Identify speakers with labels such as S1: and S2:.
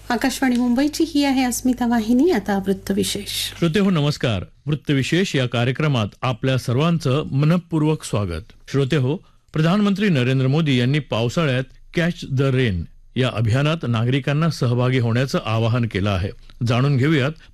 S1: आकाशवाणी मुंबईची ही आहे अस्मिता वाहिनी. आता वृत्तविशेष.
S2: श्रोते हो, नमस्कार. वृत्तविशेष या कार्यक्रमात आपल्या सर्वांचं मनपूर्वक स्वागत. श्रोते हो, प्रधानमंत्री नरेंद्र मोदी यांनी पावसाळ्यात कॅच द रेन या अभियानात नागरिकांना सहभागी होण्याचं आवाहन केलं आहे. जाणून घेऊयात